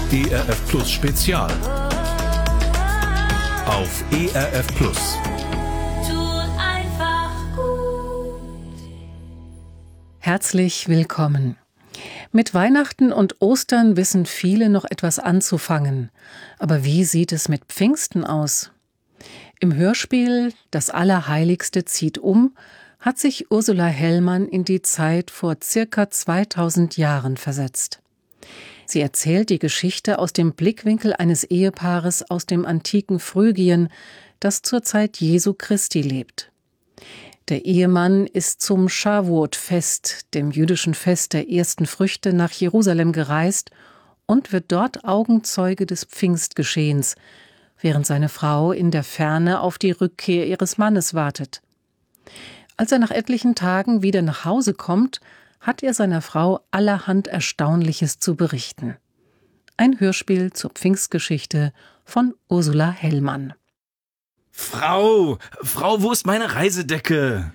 ERF Plus Spezial. Auf ERF Plus. Herzlich willkommen. Mit Weihnachten und Ostern wissen viele noch etwas anzufangen. Aber wie sieht es mit Pfingsten aus? Im Hörspiel Das Allerheiligste zieht um hat sich Ursula Hellmann in die Zeit vor circa 2000 Jahren versetzt. Sie erzählt die Geschichte aus dem Blickwinkel eines Ehepaares aus dem antiken Phrygien, das zur Zeit Jesu Christi lebt. Der Ehemann ist zum Shavuot-Fest, dem jüdischen Fest der ersten Früchte, nach Jerusalem gereist und wird dort Augenzeuge des Pfingstgeschehens, während seine Frau in der Ferne auf die Rückkehr ihres Mannes wartet. Als er nach etlichen Tagen wieder nach Hause kommt, hat er seiner Frau allerhand Erstaunliches zu berichten. Ein Hörspiel zur Pfingstgeschichte von Ursula Hellmann. Frau, wo ist meine Reisedecke?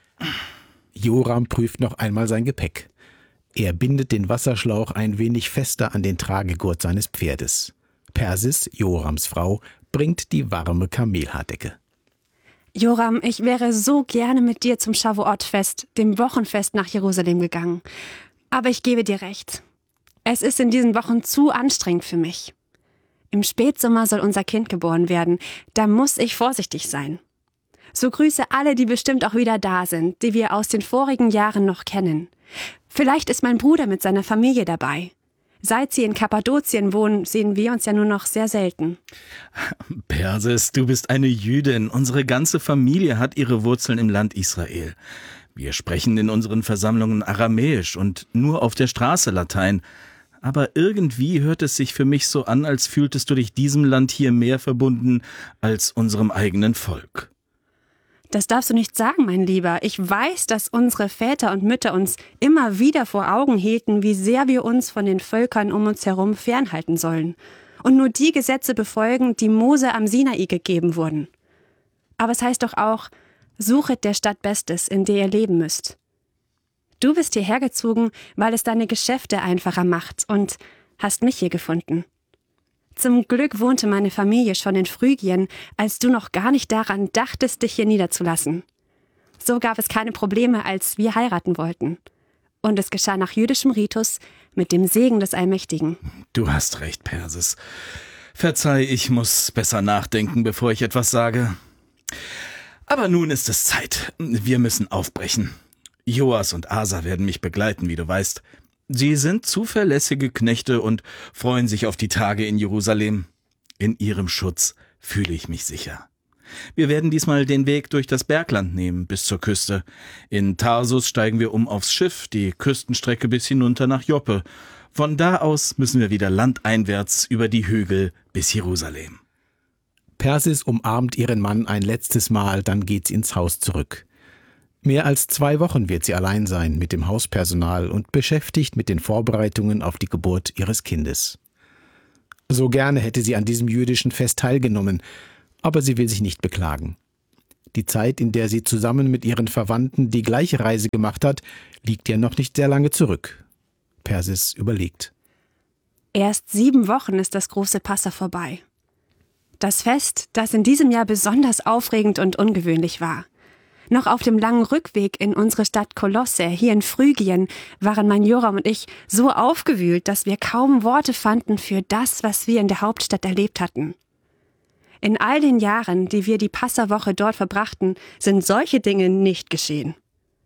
Joram prüft noch einmal sein Gepäck. Er bindet den Wasserschlauch ein wenig fester an den Tragegurt seines Pferdes. Persis, Jorams Frau, bringt die warme Kamelhaardecke. Joram, ich wäre so gerne mit dir zum Shavuot-Fest, dem Wochenfest nach Jerusalem gegangen. Aber ich gebe dir recht. Es ist in diesen Wochen zu anstrengend für mich. Im Spätsommer soll unser Kind geboren werden. Da muss ich vorsichtig sein. So grüße alle, die bestimmt auch wieder da sind, die wir aus den vorigen Jahren noch kennen. Vielleicht ist mein Bruder mit seiner Familie dabei. Seit sie in Kappadokien wohnen, sehen wir uns ja nur noch sehr selten. Persis, du bist eine Jüdin. Unsere ganze Familie hat ihre Wurzeln im Land Israel. Wir sprechen in unseren Versammlungen Aramäisch und nur auf der Straße Latein. Aber irgendwie hört es sich für mich so an, als fühltest du dich diesem Land hier mehr verbunden als unserem eigenen Volk. Das darfst du nicht sagen, mein Lieber. Ich weiß, dass unsere Väter und Mütter uns immer wieder vor Augen hielten, wie sehr wir uns von den Völkern um uns herum fernhalten sollen und nur die Gesetze befolgen, die Mose am Sinai gegeben wurden. Aber es heißt doch auch, suchet der Stadt Bestes, in der ihr leben müsst. Du bist hierher gezogen, weil es deine Geschäfte einfacher macht und hast mich hier gefunden. Zum Glück wohnte meine Familie schon in Phrygien, als du noch gar nicht daran dachtest, dich hier niederzulassen. So gab es keine Probleme, als wir heiraten wollten. Und es geschah nach jüdischem Ritus mit dem Segen des Allmächtigen. Du hast recht, Persis. Verzeih, ich muss besser nachdenken, bevor ich etwas sage. Aber nun ist es Zeit. Wir müssen aufbrechen. Joas und Asa werden mich begleiten, wie du weißt. Sie sind zuverlässige Knechte und freuen sich auf die Tage in Jerusalem. In ihrem Schutz fühle ich mich sicher. Wir werden diesmal den Weg durch das Bergland nehmen, bis zur Küste. In Tarsus steigen wir aufs Schiff, die Küstenstrecke bis hinunter nach Joppe. Von da aus müssen wir wieder landeinwärts über die Hügel bis Jerusalem. Persis umarmt ihren Mann ein letztes Mal, dann geht sie ins Haus zurück. Mehr als 2 Wochen wird sie allein sein mit dem Hauspersonal und beschäftigt mit den Vorbereitungen auf die Geburt ihres Kindes. So gerne hätte sie an diesem jüdischen Fest teilgenommen, aber sie will sich nicht beklagen. Die Zeit, in der sie zusammen mit ihren Verwandten die gleiche Reise gemacht hat, liegt ja noch nicht sehr lange zurück. Persis überlegt. Erst 7 Wochen ist das große Passa vorbei. Das Fest, das in diesem Jahr besonders aufregend und ungewöhnlich war. Noch auf dem langen Rückweg in unsere Stadt Kolosse, hier in Phrygien, waren mein Joram und ich so aufgewühlt, dass wir kaum Worte fanden für das, was wir in der Hauptstadt erlebt hatten. In all den Jahren, die wir die Passawoche dort verbrachten, sind solche Dinge nicht geschehen.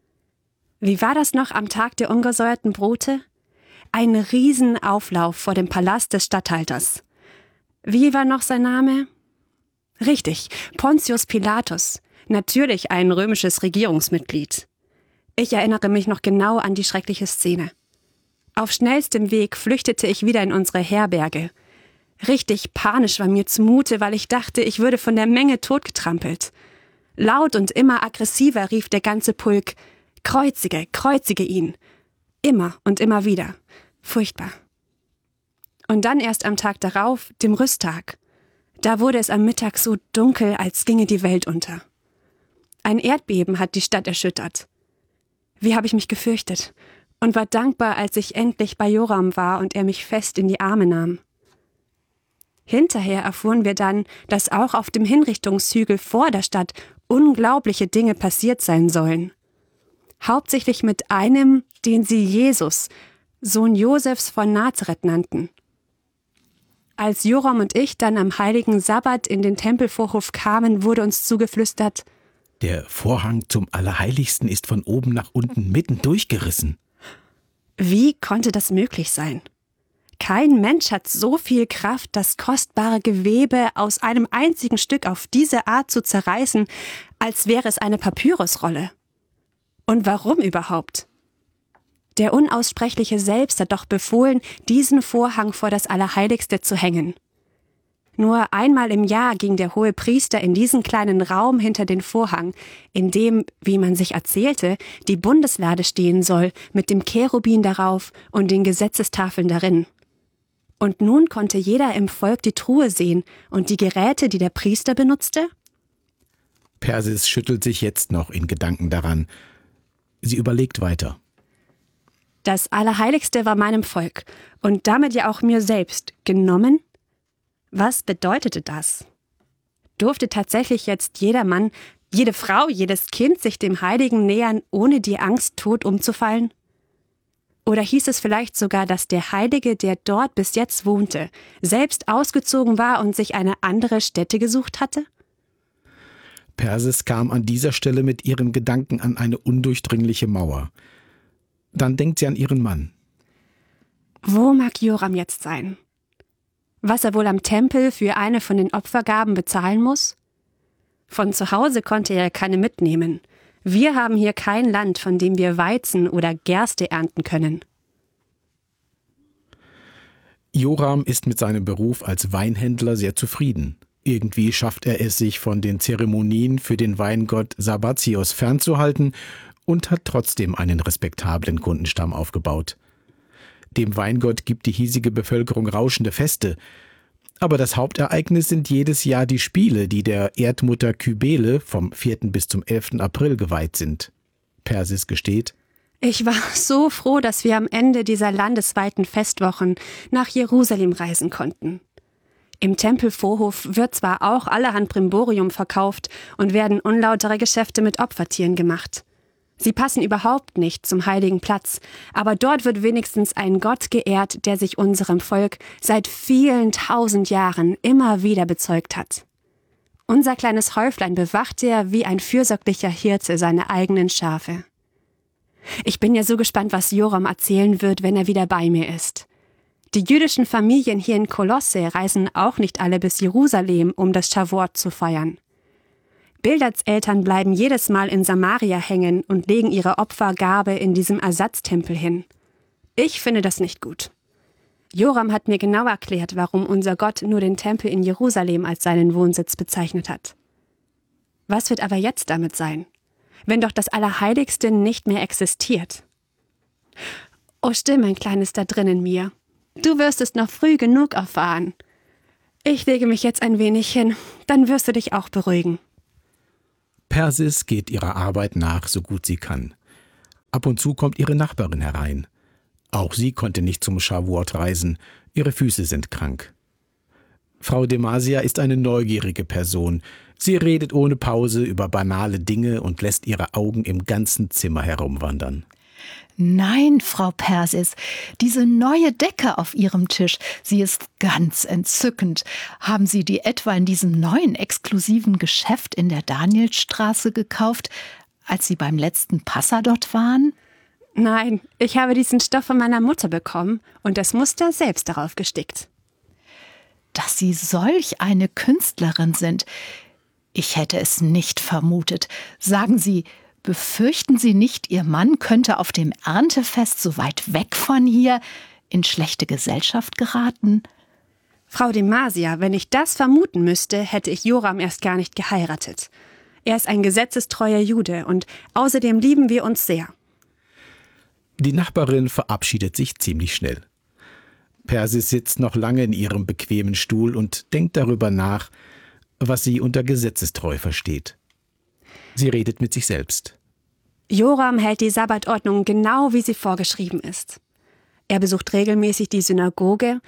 Wie war das noch am Tag der ungesäuerten Brote? Ein Riesenauflauf vor dem Palast des Statthalters. Wie war noch sein Name? Richtig, Pontius Pilatus. Natürlich ein römisches Regierungsmitglied. Ich erinnere mich noch genau an die schreckliche Szene. Auf schnellstem Weg flüchtete ich wieder in unsere Herberge. Richtig panisch war mir zumute, weil ich dachte, ich würde von der Menge totgetrampelt. Laut und immer aggressiver rief der ganze Pulk: Kreuzige, kreuzige ihn. Immer und immer wieder. Furchtbar. Und dann erst am Tag darauf, dem Rüsttag. Da wurde es am Mittag so dunkel, als ginge die Welt unter. Ein Erdbeben hat die Stadt erschüttert. Wie habe ich mich gefürchtet und war dankbar, als ich endlich bei Joram war und er mich fest in die Arme nahm. Hinterher erfuhren wir dann, dass auch auf dem Hinrichtungshügel vor der Stadt unglaubliche Dinge passiert sein sollen. Hauptsächlich mit einem, den sie Jesus, Sohn Josefs von Nazareth nannten. Als Joram und ich dann am heiligen Sabbat in den Tempelvorhof kamen, wurde uns zugeflüstert: Der Vorhang zum Allerheiligsten ist von oben nach unten mitten durchgerissen. Wie konnte das möglich sein? Kein Mensch hat so viel Kraft, das kostbare Gewebe aus einem einzigen Stück auf diese Art zu zerreißen, als wäre es eine Papyrusrolle. Und warum überhaupt? Der Unaussprechliche selbst hat doch befohlen, diesen Vorhang vor das Allerheiligste zu hängen. Nur einmal im Jahr ging der Hohepriester in diesen kleinen Raum hinter den Vorhang, in dem, wie man sich erzählte, die Bundeslade stehen soll, mit dem Cherubin darauf und den Gesetzestafeln darin. Und nun konnte jeder im Volk die Truhe sehen und die Geräte, die der Priester benutzte? Persis schüttelt sich jetzt noch in Gedanken daran. Sie überlegt weiter. Das Allerheiligste war meinem Volk und damit ja auch mir selbst genommen. Was bedeutete das? Durfte tatsächlich jetzt jeder Mann, jede Frau, jedes Kind sich dem Heiligen nähern, ohne die Angst, tot umzufallen? Oder hieß es vielleicht sogar, dass der Heilige, der dort bis jetzt wohnte, selbst ausgezogen war und sich eine andere Stätte gesucht hatte? Persis kam an dieser Stelle mit ihren Gedanken an eine undurchdringliche Mauer. Dann denkt sie an ihren Mann. Wo mag Joram jetzt sein? Was er wohl am Tempel für eine von den Opfergaben bezahlen muss? Von zu Hause konnte er keine mitnehmen. Wir haben hier kein Land, von dem wir Weizen oder Gerste ernten können. Joram ist mit seinem Beruf als Weinhändler sehr zufrieden. Irgendwie schafft er es, sich von den Zeremonien für den Weingott Sabbatios fernzuhalten und hat trotzdem einen respektablen Kundenstamm aufgebaut. Dem Weingott gibt die hiesige Bevölkerung rauschende Feste. Aber das Hauptereignis sind jedes Jahr die Spiele, die der Erdmutter Kybele vom 4. bis zum 11. April geweiht sind. Persis gesteht: Ich war so froh, dass wir am Ende dieser landesweiten Festwochen nach Jerusalem reisen konnten. Im Tempelvorhof wird zwar auch allerhand Brimborium verkauft und werden unlautere Geschäfte mit Opfertieren gemacht. Sie passen überhaupt nicht zum heiligen Platz, aber dort wird wenigstens ein Gott geehrt, der sich unserem Volk seit vielen 1000 Jahren immer wieder bezeugt hat. Unser kleines Häuflein bewacht er wie ein fürsorglicher Hirte seine eigenen Schafe. Ich bin ja so gespannt, was Joram erzählen wird, wenn er wieder bei mir ist. Die jüdischen Familien hier in Kolosse reisen auch nicht alle bis Jerusalem, um das Shavuot zu feiern. Bildads Eltern bleiben jedes Mal in Samaria hängen und legen ihre Opfergabe in diesem Ersatztempel hin. Ich finde das nicht gut. Joram hat mir genau erklärt, warum unser Gott nur den Tempel in Jerusalem als seinen Wohnsitz bezeichnet hat. Was wird aber jetzt damit sein, wenn doch das Allerheiligste nicht mehr existiert? Oh, still, mein Kleines da drin in mir. Du wirst es noch früh genug erfahren. Ich lege mich jetzt ein wenig hin, dann wirst du dich auch beruhigen. Persis geht ihrer Arbeit nach, so gut sie kann. Ab und zu kommt ihre Nachbarin herein. Auch sie konnte nicht zum Shavuot reisen, ihre Füße sind krank. Frau Demasia ist eine neugierige Person. Sie redet ohne Pause über banale Dinge und lässt ihre Augen im ganzen Zimmer herumwandern. Nein, Frau Persis, diese neue Decke auf Ihrem Tisch, sie ist ganz entzückend. Haben Sie die etwa in diesem neuen exklusiven Geschäft in der Danielstraße gekauft, als Sie beim letzten Passa dort waren? Nein, ich habe diesen Stoff von meiner Mutter bekommen und das Muster selbst darauf gestickt. Dass Sie solch eine Künstlerin sind, ich hätte es nicht vermutet. Sagen Sie, befürchten Sie nicht, Ihr Mann könnte auf dem Erntefest so weit weg von hier in schlechte Gesellschaft geraten? Frau Demasia, wenn ich das vermuten müsste, hätte ich Joram erst gar nicht geheiratet. Er ist ein gesetzestreuer Jude und außerdem lieben wir uns sehr. Die Nachbarin verabschiedet sich ziemlich schnell. Persis sitzt noch lange in ihrem bequemen Stuhl und denkt darüber nach, was sie unter gesetzestreu versteht. Sie redet mit sich selbst. Joram hält die Sabbatordnung genau, wie sie vorgeschrieben ist. Er besucht regelmäßig die Synagoge.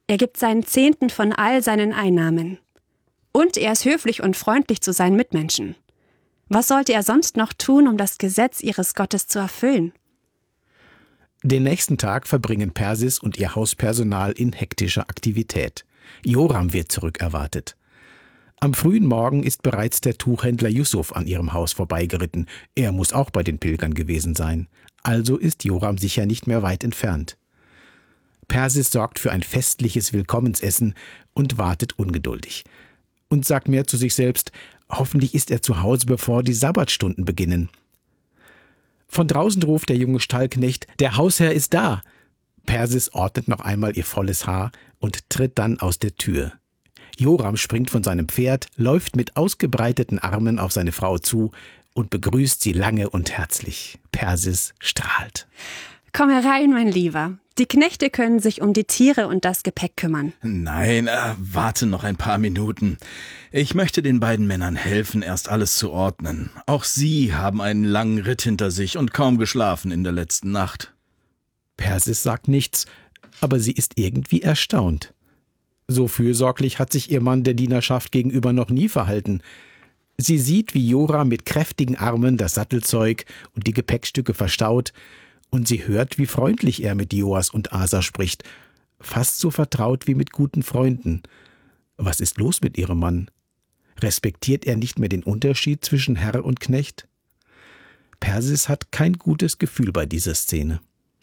Er gibt seinen Zehnten von all seinen Einnahmen. Und er ist höflich und freundlich zu seinen Mitmenschen. Was sollte er sonst noch tun, um das Gesetz ihres Gottes zu erfüllen? Den nächsten Tag verbringen Persis und ihr Hauspersonal in hektischer Aktivität. Joram wird zurückerwartet. Am frühen Morgen ist bereits der Tuchhändler Yusuf an ihrem Haus vorbeigeritten. Er muss auch bei den Pilgern gewesen sein. Also ist Joram sicher nicht mehr weit entfernt. Persis sorgt für ein festliches Willkommensessen und wartet ungeduldig. Und sagt mehr zu sich selbst, hoffentlich ist er zu Hause, bevor die Sabbatstunden beginnen. Von draußen ruft der junge Stallknecht, der Hausherr ist da. Persis ordnet noch einmal ihr volles Haar und tritt dann aus der Tür. Joram springt von seinem Pferd, läuft mit ausgebreiteten Armen auf seine Frau zu und begrüßt sie lange und herzlich. Persis strahlt. Komm herein, mein Lieber. Die Knechte können sich um die Tiere und das Gepäck kümmern. Nein, warte noch ein paar Minuten. Ich möchte den beiden Männern helfen, erst alles zu ordnen. Auch sie haben einen langen Ritt hinter sich und kaum geschlafen in der letzten Nacht. Persis sagt nichts, aber sie ist irgendwie erstaunt. So fürsorglich hat sich ihr Mann der Dienerschaft gegenüber noch nie verhalten. Sie sieht, wie Joram mit kräftigen Armen das Sattelzeug und die Gepäckstücke verstaut, und sie hört, wie freundlich er mit Joas und Asa spricht, fast so vertraut wie mit guten Freunden. Was ist los mit ihrem Mann? Respektiert er nicht mehr den Unterschied zwischen Herr und Knecht? Persis hat kein gutes Gefühl bei dieser Szene.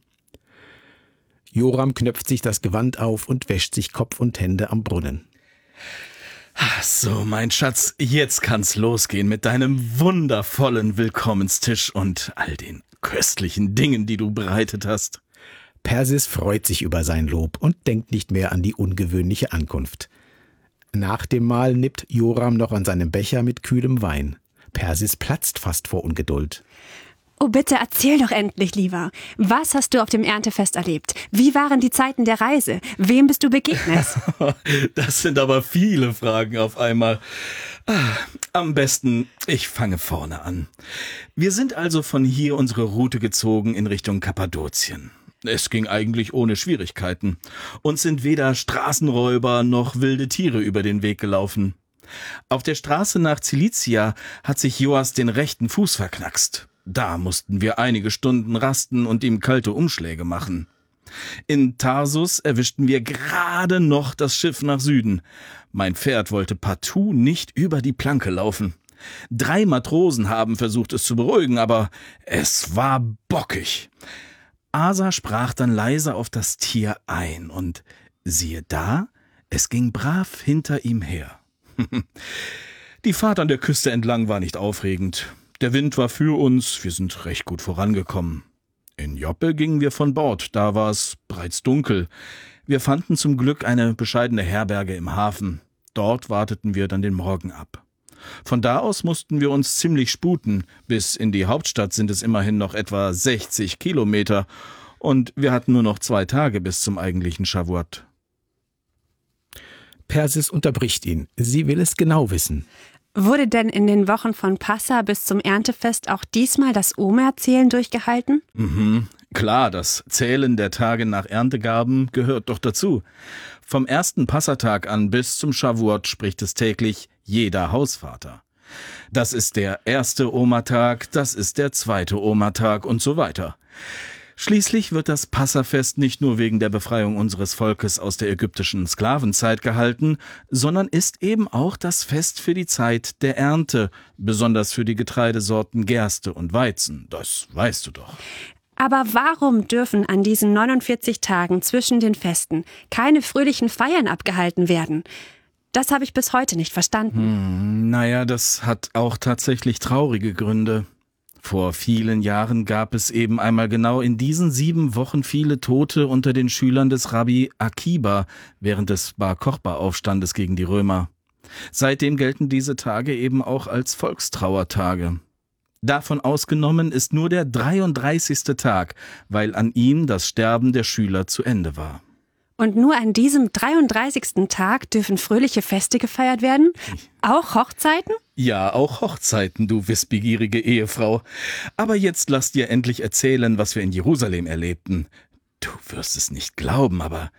Joram knöpft sich das Gewand auf und wäscht sich Kopf und Hände am Brunnen. So, mein Schatz, jetzt kann's losgehen mit deinem wundervollen Willkommenstisch und all den köstlichen Dingen, die du bereitet hast. Persis freut sich über sein Lob und denkt nicht mehr an die ungewöhnliche Ankunft. Nach dem Mahl nippt Joram noch an seinem Becher mit kühlem Wein. Persis platzt fast vor Ungeduld. Oh, bitte erzähl doch endlich, lieber. Was hast du auf dem Erntefest erlebt? Wie waren die Zeiten der Reise? Wem bist du begegnet? Das sind aber viele Fragen auf einmal. Am besten, ich fange vorne an. Wir sind also von hier unsere Route gezogen in Richtung Kappadokien. Es ging eigentlich ohne Schwierigkeiten. Uns sind weder Straßenräuber noch wilde Tiere über den Weg gelaufen. Auf der Straße nach Cilicia hat sich Joas den rechten Fuß verknackst. Da mussten wir einige Stunden rasten und ihm kalte Umschläge machen. In Tarsus erwischten wir gerade noch das Schiff nach Süden. Mein Pferd wollte partout nicht über die Planke laufen. 3 Matrosen haben versucht, es zu beruhigen, aber es war bockig. Asa sprach dann leise auf das Tier ein und siehe da, es ging brav hinter ihm her. Die Fahrt an der Küste entlang war nicht aufregend. Der Wind war für uns, wir sind recht gut vorangekommen. In Joppe gingen wir von Bord, da war es bereits dunkel. Wir fanden zum Glück eine bescheidene Herberge im Hafen. Dort warteten wir dann den Morgen ab. Von da aus mussten wir uns ziemlich sputen. Bis in die Hauptstadt sind es immerhin noch etwa 60 Kilometer. Und wir hatten nur noch 2 Tage bis zum eigentlichen Shavuot. Persis unterbricht ihn. Sie will es genau wissen. Wurde denn in den Wochen von Passa bis zum Erntefest auch diesmal das Omerzählen durchgehalten? Klar, das Zählen der Tage nach Erntegaben gehört doch dazu. Vom ersten Passatag an bis zum Shavuot spricht es täglich jeder Hausvater. Das ist der erste Omertag, das ist der zweite Omertag und so weiter. Schließlich wird das Passafest nicht nur wegen der Befreiung unseres Volkes aus der ägyptischen Sklavenzeit gehalten, sondern ist eben auch das Fest für die Zeit der Ernte, besonders für die Getreidesorten Gerste und Weizen. Das weißt du doch. Aber warum dürfen an diesen 49 Tagen zwischen den Festen keine fröhlichen Feiern abgehalten werden? Das habe ich bis heute nicht verstanden. Naja, das hat auch tatsächlich traurige Gründe. Vor vielen Jahren gab es eben einmal genau in diesen 7 Wochen viele Tote unter den Schülern des Rabbi Akiba während des Bar-Kochba-Aufstandes gegen die Römer. Seitdem gelten diese Tage eben auch als Volkstrauertage. Davon ausgenommen ist nur der 33. Tag, weil an ihm das Sterben der Schüler zu Ende war. Und nur an diesem 33. Tag dürfen fröhliche Feste gefeiert werden? Auch Hochzeiten? Ja, auch Hochzeiten, du wissbegierige Ehefrau. Aber jetzt lass dir endlich erzählen, was wir in Jerusalem erlebten. Du wirst es nicht glauben, aber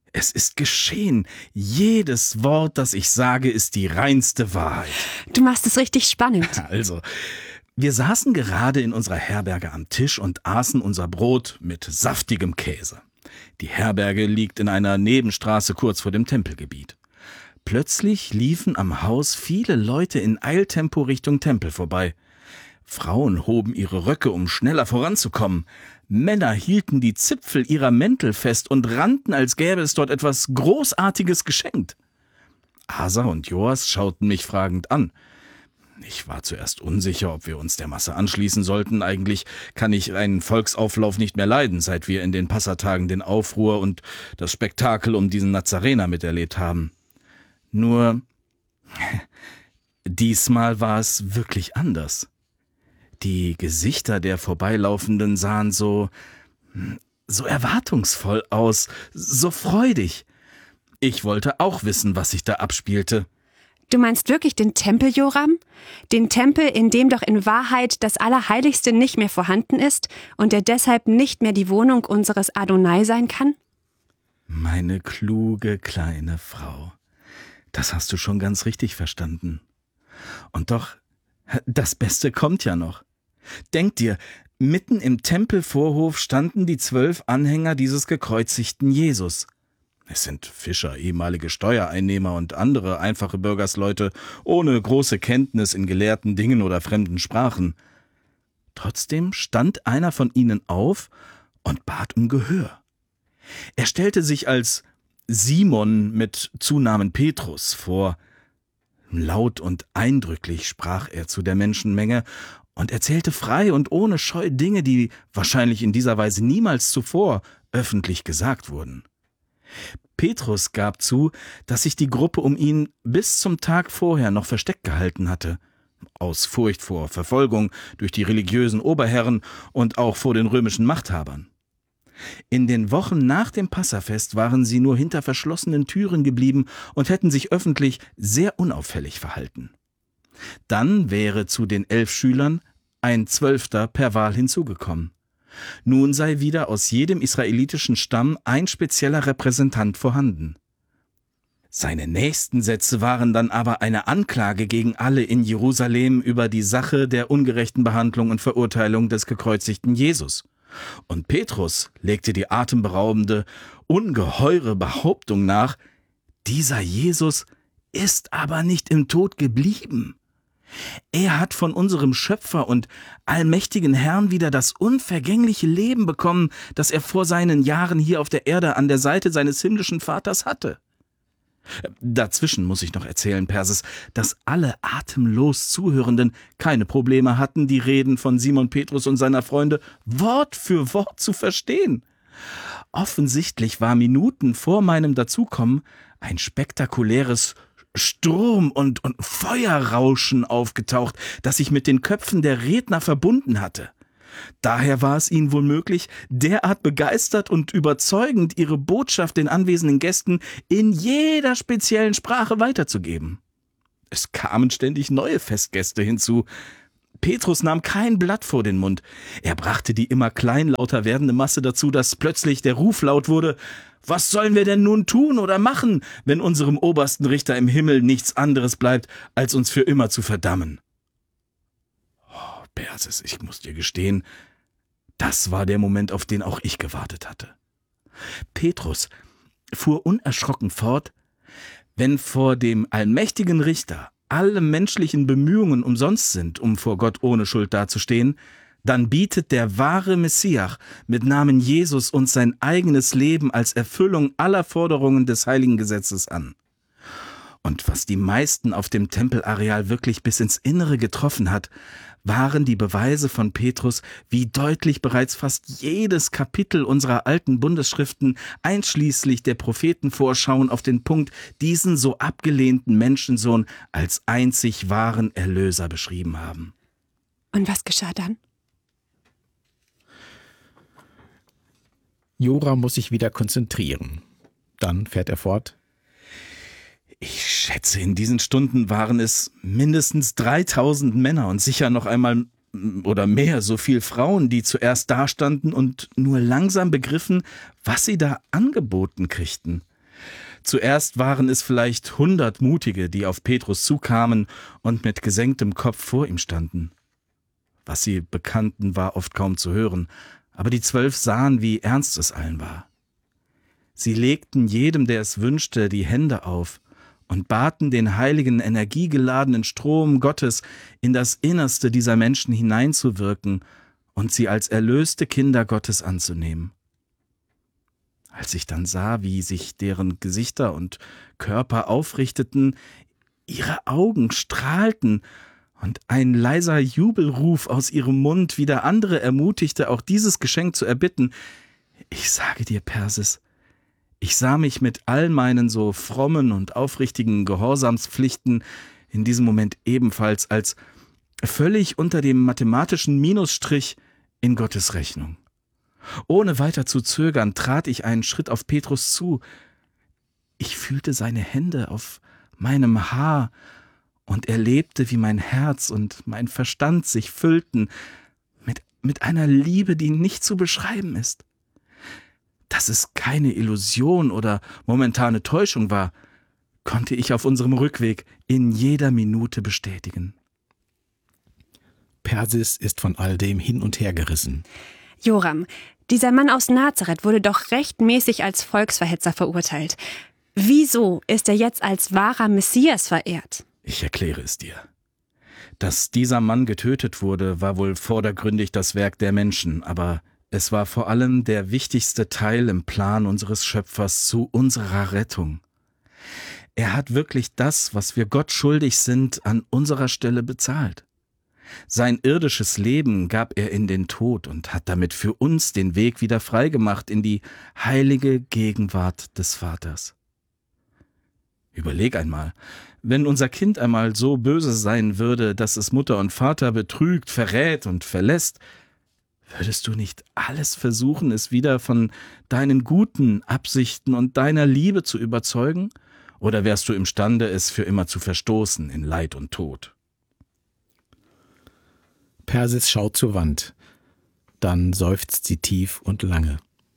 Es ist geschehen. Jedes Wort, das ich sage, ist die reinste Wahrheit. Du machst es richtig spannend. Also, wir saßen gerade in unserer Herberge am Tisch und aßen unser Brot mit saftigem Käse. Die Herberge liegt in einer Nebenstraße kurz vor dem Tempelgebiet. Plötzlich liefen am Haus viele Leute in Eiltempo Richtung Tempel vorbei. Frauen hoben ihre Röcke, um schneller voranzukommen. Männer hielten die Zipfel ihrer Mäntel fest und rannten, als gäbe es dort etwas Großartiges geschenkt. Asa und Joas schauten mich fragend an. Ich war zuerst unsicher, ob wir uns der Masse anschließen sollten. Eigentlich kann ich einen Volksauflauf nicht mehr leiden, seit wir in den Passatagen den Aufruhr und das Spektakel um diesen Nazarener miterlebt haben. Nur, diesmal war es wirklich anders. Die Gesichter der Vorbeilaufenden sahen so erwartungsvoll aus, so freudig. Ich wollte auch wissen, was sich da abspielte. Du meinst wirklich den Tempel, Joram? Den Tempel, in dem doch in Wahrheit das Allerheiligste nicht mehr vorhanden ist und der deshalb nicht mehr die Wohnung unseres Adonai sein kann? Meine kluge kleine Frau, das hast du schon ganz richtig verstanden. Und doch, das Beste kommt ja noch. Denk dir, mitten im Tempelvorhof standen die 12 Anhänger dieses gekreuzigten Jesus. Es sind Fischer, ehemalige Steuereinnehmer und andere einfache Bürgersleute ohne große Kenntnis in gelehrten Dingen oder fremden Sprachen. Trotzdem stand einer von ihnen auf und bat um Gehör. Er stellte sich als Simon mit Zunamen Petrus vor. Laut und eindrücklich sprach er zu der Menschenmenge und erzählte frei und ohne Scheu Dinge, die wahrscheinlich in dieser Weise niemals zuvor öffentlich gesagt wurden. Petrus gab zu, dass sich die Gruppe um ihn bis zum Tag vorher noch versteckt gehalten hatte, aus Furcht vor Verfolgung durch die religiösen Oberherren und auch vor den römischen Machthabern. In den Wochen nach dem Passafest waren sie nur hinter verschlossenen Türen geblieben und hätten sich öffentlich sehr unauffällig verhalten. Dann wäre zu den 11 Schülern ein 12. per Wahl hinzugekommen. Nun sei wieder aus jedem israelitischen Stamm ein spezieller Repräsentant vorhanden. Seine nächsten Sätze waren dann aber eine Anklage gegen alle in Jerusalem über die Sache der ungerechten Behandlung und Verurteilung des gekreuzigten Jesus. Und Petrus legte die atemberaubende, ungeheure Behauptung nach, dieser Jesus ist aber nicht im Tod geblieben. Er hat von unserem Schöpfer und allmächtigen Herrn wieder das unvergängliche Leben bekommen, das er vor seinen Jahren hier auf der Erde an der Seite seines himmlischen Vaters hatte. Dazwischen muss ich noch erzählen, Perses, dass alle atemlos Zuhörenden keine Probleme hatten, die Reden von Simon Petrus und seiner Freunde Wort für Wort zu verstehen. Offensichtlich war Minuten vor meinem Dazukommen ein spektakuläres Sturm- und Feuerrauschen aufgetaucht, das sich mit den Köpfen der Redner verbunden hatte. Daher war es ihnen wohl möglich, derart begeistert und überzeugend ihre Botschaft den anwesenden Gästen in jeder speziellen Sprache weiterzugeben. Es kamen ständig neue Festgäste hinzu. Petrus nahm kein Blatt vor den Mund. Er brachte die immer kleinlauter werdende Masse dazu, dass plötzlich der Ruf laut wurde: Was sollen wir denn nun tun oder machen, wenn unserem obersten Richter im Himmel nichts anderes bleibt, als uns für immer zu verdammen? Oh, Perses, ich muss dir gestehen, das war der Moment, auf den auch ich gewartet hatte. Petrus fuhr unerschrocken fort: Wenn vor dem allmächtigen Richter alle menschlichen Bemühungen umsonst sind, um vor Gott ohne Schuld dazustehen, dann bietet der wahre Messias mit Namen Jesus uns sein eigenes Leben als Erfüllung aller Forderungen des heiligen Gesetzes an. Und was die meisten auf dem Tempelareal wirklich bis ins Innere getroffen hat, waren die Beweise von Petrus, wie deutlich bereits fast jedes Kapitel unserer alten Bundesschriften, einschließlich der Prophetenvorschauen, auf den Punkt diesen so abgelehnten Menschensohn als einzig wahren Erlöser beschrieben haben. Und was geschah dann? Joram muss sich wieder konzentrieren. Dann fährt er fort: Ich schätze, in diesen Stunden waren es mindestens 3000 Männer und sicher noch einmal oder mehr so viel Frauen, die zuerst dastanden und nur langsam begriffen, was sie da angeboten kriegten. Zuerst waren es vielleicht 100 Mutige, die auf Petrus zukamen und mit gesenktem Kopf vor ihm standen. Was sie bekannten, war oft kaum zu hören, aber die 12 sahen, wie ernst es allen war. Sie legten jedem, der es wünschte, die Hände auf und baten den heiligen, energiegeladenen Strom Gottes in das Innerste dieser Menschen hineinzuwirken und sie als erlöste Kinder Gottes anzunehmen. Als ich dann sah, wie sich deren Gesichter und Körper aufrichteten, ihre Augen strahlten und ein leiser Jubelruf aus ihrem Mund wieder andere ermutigte, auch dieses Geschenk zu erbitten, ich sage dir, Persis, ich sah mich mit all meinen so frommen und aufrichtigen Gehorsamspflichten in diesem Moment ebenfalls als völlig unter dem mathematischen Minusstrich in Gottes Rechnung. Ohne weiter zu zögern, trat ich einen Schritt auf Petrus zu. Ich fühlte seine Hände auf meinem Haar und erlebte, wie mein Herz und mein Verstand sich füllten mit einer Liebe, die nicht zu beschreiben ist. Dass es keine Illusion oder momentane Täuschung war, konnte ich auf unserem Rückweg in jeder Minute bestätigen. Persis ist von all dem hin und her gerissen. Joram, dieser Mann aus Nazareth wurde doch rechtmäßig als Volksverhetzer verurteilt. Wieso ist er jetzt als wahrer Messias verehrt? Ich erkläre es dir. Dass dieser Mann getötet wurde, war wohl vordergründig das Werk der Menschen, aber es war vor allem der wichtigste Teil im Plan unseres Schöpfers zu unserer Rettung. Er hat wirklich das, was wir Gott schuldig sind, an unserer Stelle bezahlt. Sein irdisches Leben gab er in den Tod und hat damit für uns den Weg wieder freigemacht in die heilige Gegenwart des Vaters. Überleg einmal, wenn unser Kind einmal so böse sein würde, dass es Mutter und Vater betrügt, verrät und verlässt, würdest du nicht alles versuchen, es wieder von deinen guten Absichten und deiner Liebe zu überzeugen? Oder wärst du imstande, es für immer zu verstoßen in Leid und Tod? Persis schaut zur Wand. Dann seufzt sie tief und lange.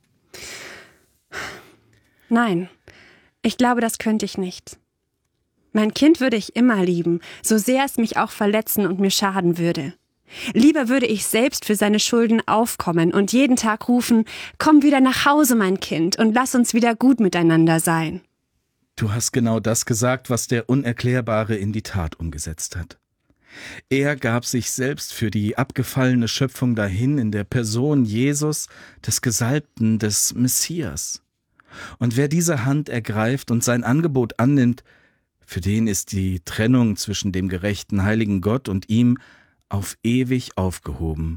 Nein, ich glaube, das könnte ich nicht. Mein Kind würde ich immer lieben, so sehr es mich auch verletzen und mir schaden würde. Lieber würde ich selbst für seine Schulden aufkommen und jeden Tag rufen, komm wieder nach Hause, mein Kind, und lass uns wieder gut miteinander sein. Du hast genau das gesagt, was der Unerklärbare in die Tat umgesetzt hat. Er gab sich selbst für die abgefallene Schöpfung dahin in der Person Jesus, des Gesalbten, des Messias. Und wer diese Hand ergreift und sein Angebot annimmt, für den ist die Trennung zwischen dem gerechten, heiligen Gott und ihm auf ewig aufgehoben.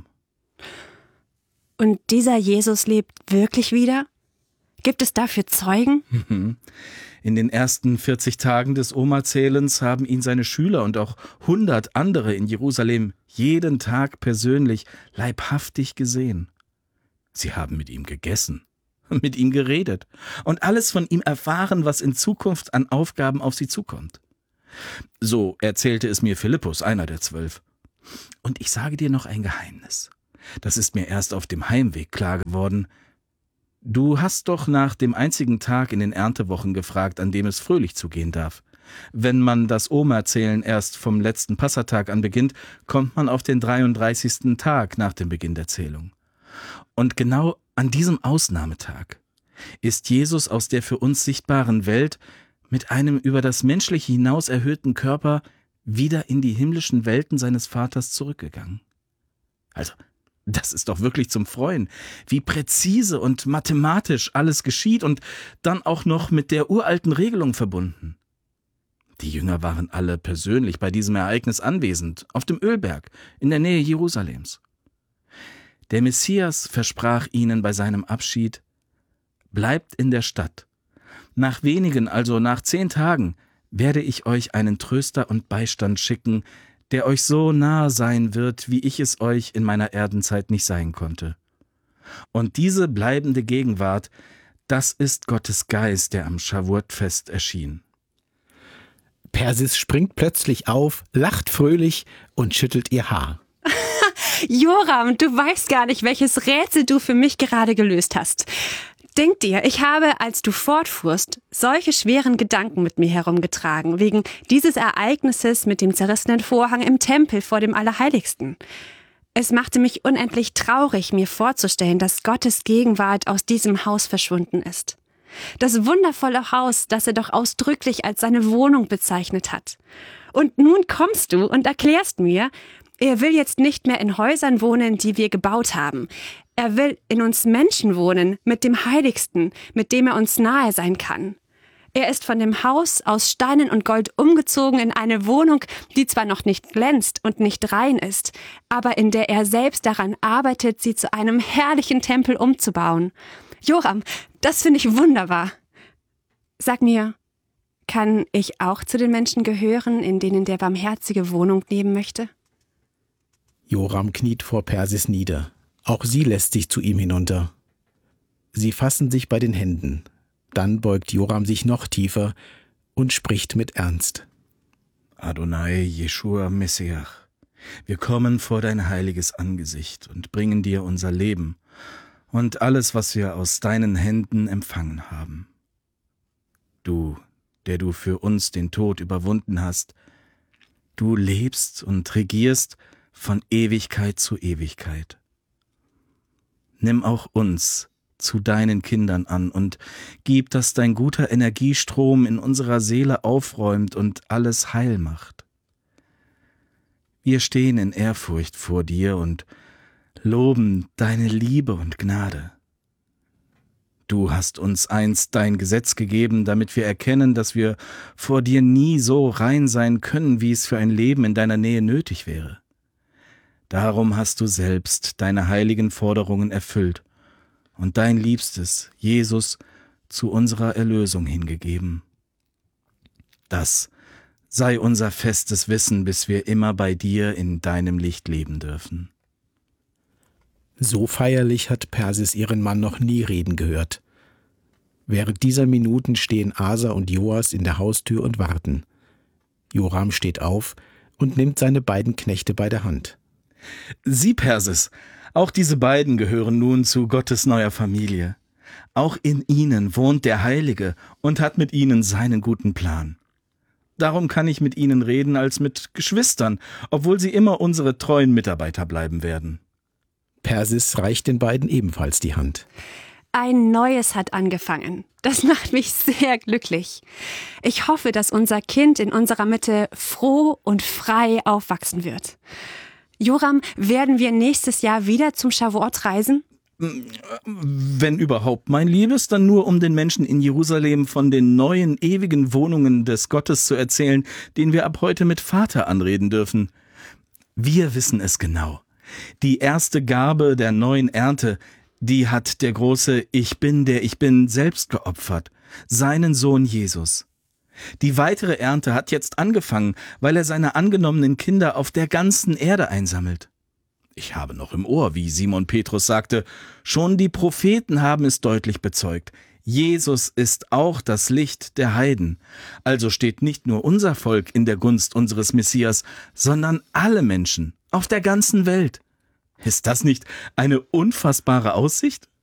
Und dieser Jesus lebt wirklich wieder? Gibt es dafür Zeugen? In den ersten 40 Tagen des Omerzählens haben ihn seine Schüler und auch 100 andere in Jerusalem jeden Tag persönlich leibhaftig gesehen. Sie haben mit ihm gegessen, mit ihm geredet und alles von ihm erfahren, was in Zukunft an Aufgaben auf sie zukommt. So erzählte es mir Philippus, einer der 12. Und ich sage dir noch ein Geheimnis. Das ist mir erst auf dem Heimweg klar geworden. Du hast doch nach dem einzigen Tag in den Erntewochen gefragt, an dem es fröhlich zugehen darf. Wenn man das Omerzählen erst vom letzten Passatag an beginnt, kommt man auf den 33. Tag nach dem Beginn der Zählung. Und genau an diesem Ausnahmetag ist Jesus aus der für uns sichtbaren Welt mit einem über das Menschliche hinaus erhöhten Körper wieder in die himmlischen Welten seines Vaters zurückgegangen. Also, das ist doch wirklich zum Freuen, wie präzise und mathematisch alles geschieht und dann auch noch mit der uralten Regelung verbunden. Die Jünger waren alle persönlich bei diesem Ereignis anwesend, auf dem Ölberg, in der Nähe Jerusalems. Der Messias versprach ihnen bei seinem Abschied: Bleibt in der Stadt. Nach wenigen, also nach 10 Tagen, werde ich euch einen Tröster und Beistand schicken, der euch so nahe sein wird, wie ich es euch in meiner Erdenzeit nicht sein konnte. Und diese bleibende Gegenwart, das ist Gottes Geist, der am Schawuot-Fest erschien. Persis springt plötzlich auf, lacht fröhlich und schüttelt ihr Haar. Joram, du weißt gar nicht, welches Rätsel du für mich gerade gelöst hast. Denk dir, ich habe, als du fortfuhrst, solche schweren Gedanken mit mir herumgetragen, wegen dieses Ereignisses mit dem zerrissenen Vorhang im Tempel vor dem Allerheiligsten. Es machte mich unendlich traurig, mir vorzustellen, dass Gottes Gegenwart aus diesem Haus verschwunden ist. Das wundervolle Haus, das er doch ausdrücklich als seine Wohnung bezeichnet hat. Und nun kommst du und erklärst mir, er will jetzt nicht mehr in Häusern wohnen, die wir gebaut haben. Er will in uns Menschen wohnen, mit dem Heiligsten, mit dem er uns nahe sein kann. Er ist von dem Haus aus Steinen und Gold umgezogen in eine Wohnung, die zwar noch nicht glänzt und nicht rein ist, aber in der er selbst daran arbeitet, sie zu einem herrlichen Tempel umzubauen. Joram, das finde ich wunderbar. Sag mir, kann ich auch zu den Menschen gehören, in denen der Barmherzige Wohnung nehmen möchte? Joram kniet vor Persis nieder. Auch sie lässt sich zu ihm hinunter. Sie fassen sich bei den Händen. Dann beugt Joram sich noch tiefer und spricht mit Ernst. Adonai, Jeschua, Messiach, wir kommen vor dein heiliges Angesicht und bringen dir unser Leben und alles, was wir aus deinen Händen empfangen haben. Du, der du für uns den Tod überwunden hast, du lebst und regierst von Ewigkeit zu Ewigkeit. Nimm auch uns zu deinen Kindern an und gib, dass dein guter Energiestrom in unserer Seele aufräumt und alles heil macht. Wir stehen in Ehrfurcht vor dir und loben deine Liebe und Gnade. Du hast uns einst dein Gesetz gegeben, damit wir erkennen, dass wir vor dir nie so rein sein können, wie es für ein Leben in deiner Nähe nötig wäre. Darum hast du selbst deine heiligen Forderungen erfüllt und dein Liebstes, Jesus, zu unserer Erlösung hingegeben. Das sei unser festes Wissen, bis wir immer bei dir in deinem Licht leben dürfen. So feierlich hat Persis ihren Mann noch nie reden gehört. Während dieser Minuten stehen Asa und Joas in der Haustür und warten. Joram steht auf und nimmt seine beiden Knechte bei der Hand. Sieh, Persis, auch diese beiden gehören nun zu Gottes neuer Familie. Auch in ihnen wohnt der Heilige und hat mit ihnen seinen guten Plan. Darum kann ich mit ihnen reden als mit Geschwistern, obwohl sie immer unsere treuen Mitarbeiter bleiben werden. Persis reicht den beiden ebenfalls die Hand. Ein Neues hat angefangen. Das macht mich sehr glücklich. Ich hoffe, dass unser Kind in unserer Mitte froh und frei aufwachsen wird. Joram, werden wir nächstes Jahr wieder zum Shavuot reisen? Wenn überhaupt, mein Liebes, dann nur um den Menschen in Jerusalem von den neuen, ewigen Wohnungen des Gottes zu erzählen, den wir ab heute mit Vater anreden dürfen. Wir wissen es genau. Die erste Gabe der neuen Ernte, die hat der große Ich Bin, der Ich Bin selbst geopfert, seinen Sohn Jesus. Die weitere Ernte hat jetzt angefangen, weil er seine angenommenen Kinder auf der ganzen Erde einsammelt. Ich habe noch im Ohr, wie Simon Petrus sagte, schon die Propheten haben es deutlich bezeugt. Jesus ist auch das Licht der Heiden. Also steht nicht nur unser Volk in der Gunst unseres Messias, sondern alle Menschen auf der ganzen Welt. Ist das nicht eine unfassbare Aussicht?